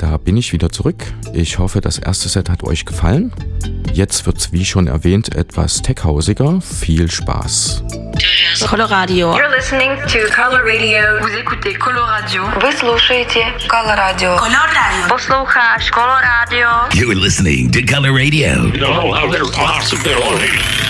Da bin ich wieder zurück. Ich hoffe, das erste Set hat euch gefallen. Jetzt wird's, wie schon erwähnt, etwas techhausiger. Viel Spaß. Coloradio. You're listening to Color Radio. Vous écoutez Coloradio. Вы слушаете Color Radio. Coloradio. Послухаешь Color Radio. You're listening to Color Radio. No, how there's possibility.